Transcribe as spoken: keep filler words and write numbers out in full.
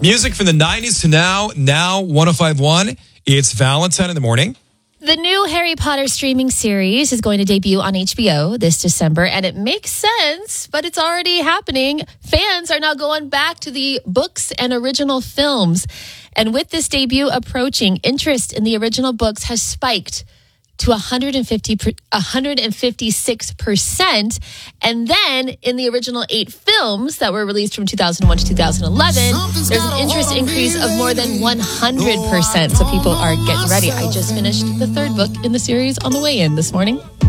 Music from the nineties to now, now one oh five point one. It's Valentine in the morning. The new Harry Potter streaming series is going to debut on H B O this December, and it makes sense, but it's already happening. Fans are now going back to the books and original films. And with this debut approaching, interest in the original books has spiked to one hundred fifty, one hundred fifty-six percent. And then in the original eight films that were released from two thousand one to two thousand eleven, there's an interest increase of more than one hundred percent. So people are getting ready. I just finished the third book in the series on the way in this morning.